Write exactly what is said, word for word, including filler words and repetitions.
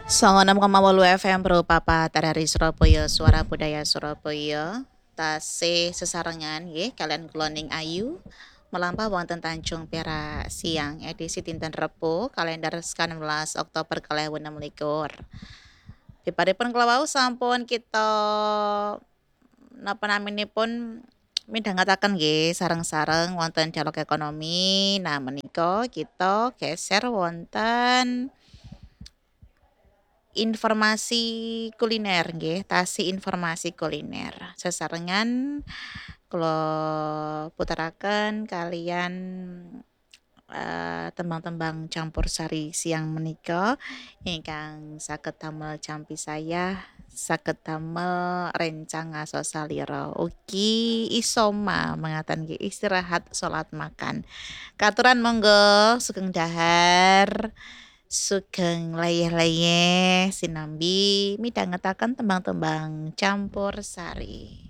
songo enam koma wolu F M Pro Papa dari Surabaya, Suara Budaya Surabaya. Tasih sesarengan nggih kalian Gloning Ayu melampah wonten Tanjung Perak siang edisi dinten Rebo kalender sembilan belas Oktober dua ribu enam belas. Diparipun kelawau sampun kita napa naminipun midhangetaken nggih sareng-sareng wonten dialog ekonomi. Nah menika kita geser wonten informasi kuliner nggih, tasih informasi kuliner. Sesarengan kula puteraken kalian eh, tembang-tembang campursari siang menika ingkang saged damel jampi saya saged damel rencang ngaso salira ugi isoma mengatakan nggih istirahat salat makan. Katuran monggo sugeng dahar sugeng layeh-layeh sinambi midhangetaken tembang-tembang campursari.